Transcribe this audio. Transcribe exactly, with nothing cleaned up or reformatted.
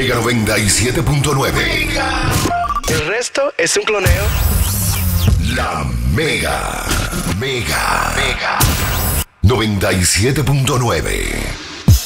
Mega noventa y siete punto nueve. El resto es un cloneo. La Mega. Mega. Mega. noventa y siete punto nueve.